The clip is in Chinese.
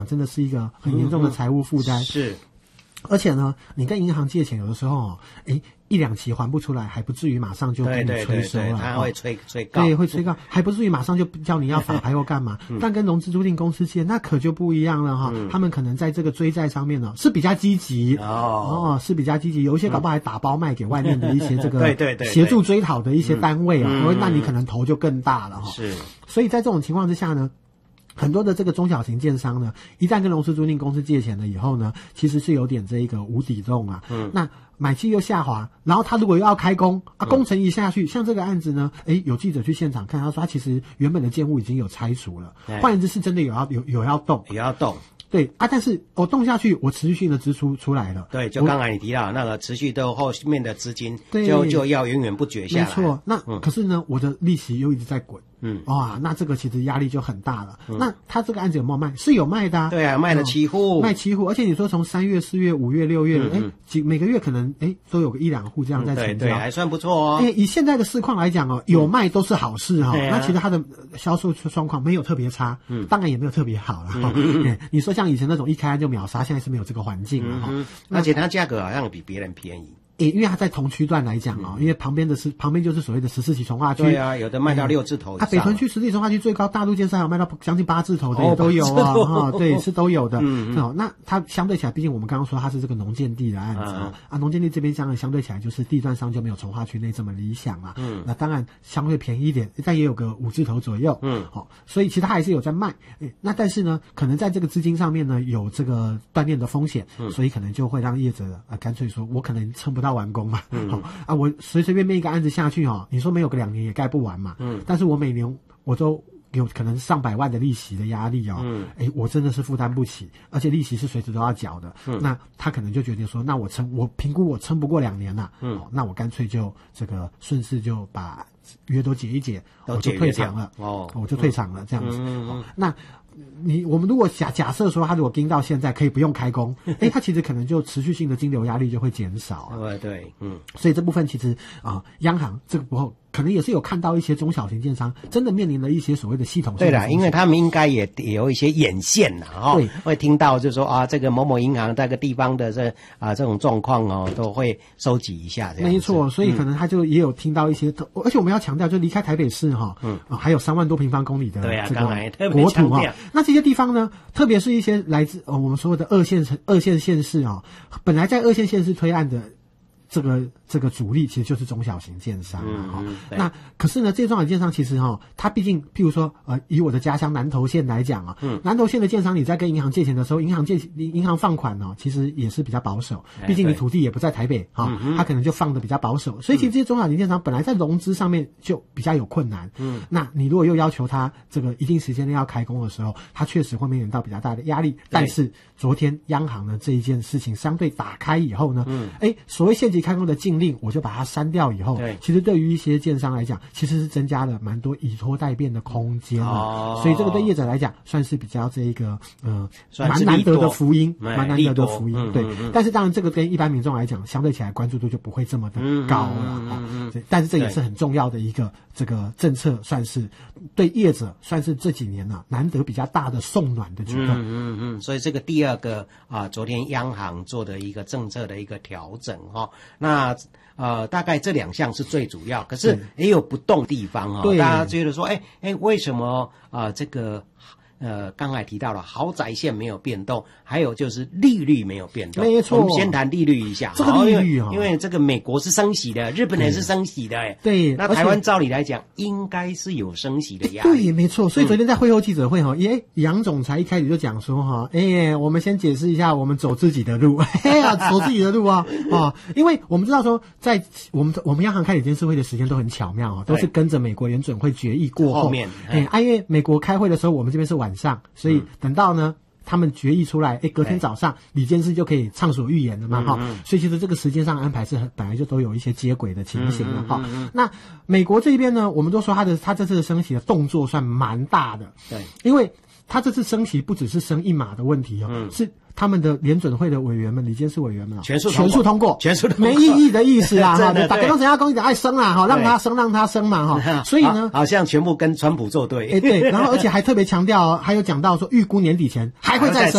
真的是一个很严重的财务负担。 是， 而且呢，你跟银行借钱，有的时候一两期还不出来，还不至于马上就给你催收了， 他会催告， 对，会催告，还不至于马上就叫你要法拍或干嘛。但跟融资租赁公司借，那可就不一样了哈。他们可能在这个追债上面呢是比较积极是比较积极，有一些搞不好还打包卖给外面的一些这个协助追讨的一些单位那你可能头就更大了哈。 是， 所以在这种情况之下呢，很多的这个中小型建商呢，一旦跟融资租赁公司借钱了以后呢，其实是有点这一个无底洞啊。那买气又下滑，然后他如果又要开工工程一下去，像这个案子呢，有记者去现场看，他说他其实原本的建物已经有拆除了，换言之是真的有要动，对但是我动下去，我持续性的支出出来了。 对，就刚才你提到那个持续的后面的资金就要源源不绝下来。 没错，那可是呢，我的利息又一直在滚。那这个其实压力就很大了。那他这个案子有没有卖？是有卖的对啊，卖了期户， 卖期户，而且你说从3月、4月、5月、6月，每个月可能都有个1-2户这样在成交， 对，还算不错哦。 以现在的市况来讲有卖都是好事哈。那其实它的销售状况没有特别差，当然也没有特别好了。你说像以前那种一开案就秒杀，现在是没有这个环境了哈。 而且它价格好像比别人便宜。 因为它在同区段来讲因为旁边就是所谓的14期重划区。 对啊，有的卖到6字头以上。 北屯区14期重划区最高大陆建设还有卖到将近8字头的也都有对，是都有的。那它相对起来，毕竟我们刚刚说它是这个农建地的案子农建地这边相对起来就是地段上就没有重划区内这么理想嘛。那当然相对便宜一点，但也有个5字头左右。所以其实它还是有在卖。那但是呢，可能在这个资金上面呢有这个断裂的风险，所以可能就会让业者干脆说我可能撑不到完工嘛。我随便一个案子下去你说没有个2年也盖不完嘛。但是我每年我都有可能上百万的利息的压力我真的是负担不起，而且利息是随时都要缴的。那他可能就决定说，那我评估我撑不过2年了。那我干脆就这个顺势就把约都解一解，我就退场了。我就退场了这样子。那我们如果假设说他如果盯到现在可以不用开工，他其实可能就持续性的金流压力就会减少。 对， 所以这部分其实央行这个时候可能也是有看到一些中小型建商真的面临了一些所谓的系统性的。 对啦，因为他们应该也有一些眼线啦会听到就是说这个某某银行这个地方的这种状况都会收集一下这样子。 没错，所以可能他就也有听到一些，而且我们要强调，就离开台北市还有3万多平方公里的这个国土那这些地方呢，特别是一些来自我们所有的二线县市本来在2线县市推案的这个主力其实就是中小型建商那可是呢，这些中小型建商其实它毕竟譬如说以我的家乡南投县来讲南投县的建商你在跟银行借钱的时候，银行放款其实也是比较保守，毕竟你土地也不在台北它可能就放的比较保守，所以其实这些中小型建商本来在融资上面就比较有困难。那你如果又要求他这个一定时间内要开工的时候，他确实会面临到比较大的压力。但是昨天央行呢这一件事情相对打开以后呢，所谓限期开工的禁令我就把它删掉以后，其实对于一些建商来讲，其实是增加了蛮多以拖代变的空间的。所以这个对业者来讲算是比较这一个蛮难得的福音，对。但是当然这个跟一般民众来讲相对起来关注度就不会这么的高了但是这也是很重要的一个这个政策，算是对业者算是这几年难得比较大的送暖的举动。 所以这个第二个昨天央行做的一个政策的一个调整那大概这2项是最主要，可是也有不动地方大家觉得说为什么这个刚才提到了豪宅线没有变动，还有就是利率没有变动。 没错， 我们先谈利率一下。 这个利率因为这个美国是升息的，日本也是升息的对， 那台湾照理来讲应该是有升息的压力。 对，没错。所以昨天在会后记者会杨总裁一开始就讲说我们先解释一下我们走自己的路走自己的路因为我们知道说在我们央行开理监事会的时间都很巧妙都是跟着美国联准会决议过后面因为美国开会的时候我们这边是晚上，所以等到呢他们决议出来隔天早上理监事就可以畅所欲言了嘛所以其实这个时间上安排是本来就都有一些接轨的情形了那美国这边呢，我们都说他这次的升息的动作算蛮大的。对，因为他这次升息不只是升一码的问题是他们的联准会的委员们、理监事委员们全数通过，没意义的意思啊！打给东谁要公益的爱升啦，让他升嘛所以呢， 好像全部跟川普作对， 对，然后而且还特别强调，还有讲到说预估年底前还会再升。